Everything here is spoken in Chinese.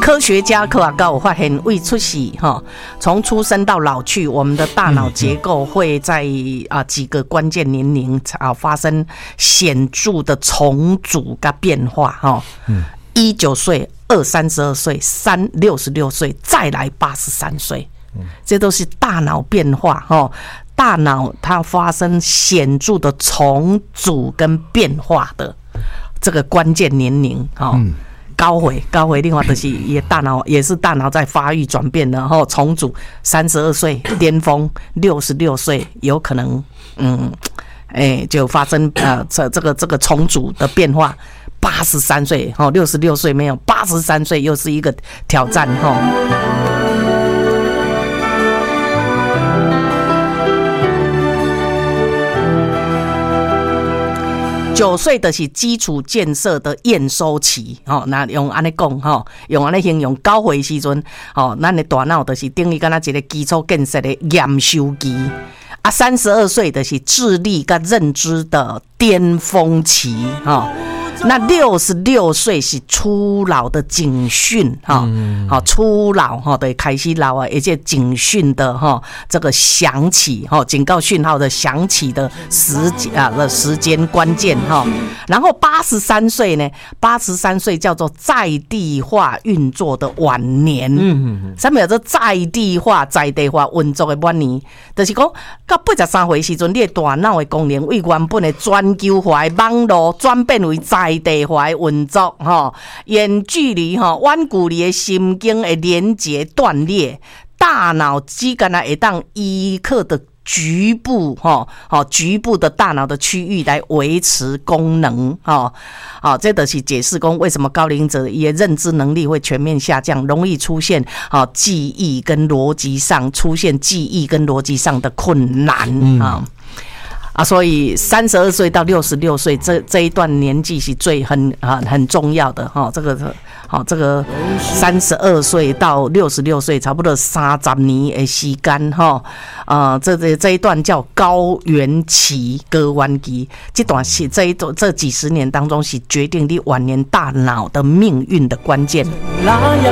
科学家科学家有发现，未出世从出生到老去，我们的大脑结构会在几个关键年龄发生显著的重组跟变化19岁、32岁、66岁，再来83岁，这都是大脑变化大脑它发生显著的重组跟变化的这个关键年龄高回，另外就是也大脑也是大脑在发育转变的重组，32岁巅峰，66岁有可能就发生这个重组的变化，83岁66岁没有，83岁又是一个挑战9岁的是基础建设的验收期那用安尼讲用安尼形容9岁时阵咱的大脑就是等于敢若一个基础建设的验收期32岁的是智力跟认知的巅峰期那66岁是初老的警讯初老的开始老而且警讯的这个响起警告讯号的响起的时间关键然后83岁呢，83岁叫做在地化运作的晚年什么叫做在地化运作的晚年，就是讲到83岁时阵，你的大脑的功能为原本的全球化的网络转变为在地化的运作远距离远距离的神经的连接断裂，大脑只敢会当依靠的局部的大脑的区域来维持功能这就是解释说为什么高龄者也认知能力会全面下降，容易出现记忆跟逻辑上的困难所以32岁到66岁这一段年纪是最很重要的这个32岁到66岁差不多30年的时间这一段叫高原期这段是这几十年当中是决定你晚年大脑的命运的关键。